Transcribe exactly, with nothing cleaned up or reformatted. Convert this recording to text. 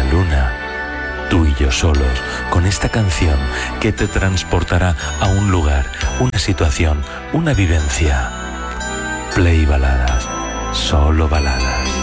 luna. Tú y yo solos, con esta canción que te transportará a un lugar, una situación, una vivencia. Play Baladas, solo baladas.